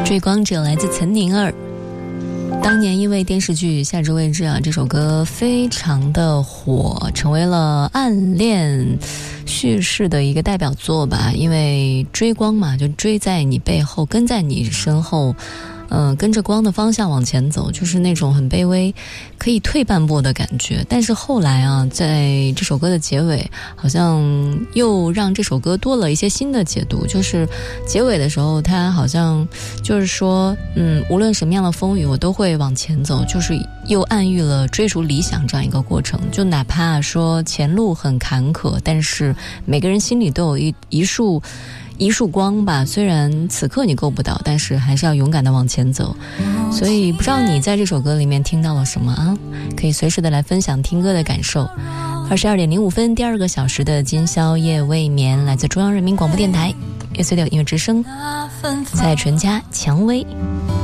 追光者来自岑宁儿。当年因为电视剧《夏至未至》啊，这首歌非常的火，成为了暗恋叙事的一个代表作吧。因为追光嘛，就追在你背后，跟在你身后，跟着光的方向往前走，就是那种很卑微，可以退半步的感觉。但是后来啊，在这首歌的结尾，好像又让这首歌多了一些新的解读。就是结尾的时候，他好像就是说，无论什么样的风雨，我都会往前走，就是又暗喻了追逐理想这样一个过程。就哪怕说前路很坎坷，但是每个人心里都有一束光吧，虽然此刻你够不到，但是还是要勇敢的往前走。所以不知道你在这首歌里面听到了什么啊？可以随时的来分享听歌的感受。22点05分，第2个小时的今宵夜未眠，来自中央人民广播电台乐随的音乐之声，蔡淳佳、蔷薇。